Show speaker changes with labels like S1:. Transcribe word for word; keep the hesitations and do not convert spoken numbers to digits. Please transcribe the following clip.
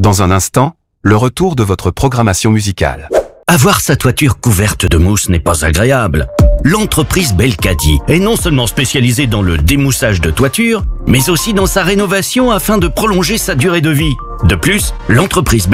S1: Dans un instant, le retour de votre programmation musicale.
S2: Avoir sa toiture couverte de mousse n'est pas agréable. L'entreprise Belcadi est non seulement spécialisée dans le démoussage de toiture, mais aussi dans sa rénovation afin de prolonger sa durée de vie. De plus, l'entreprise Belcadi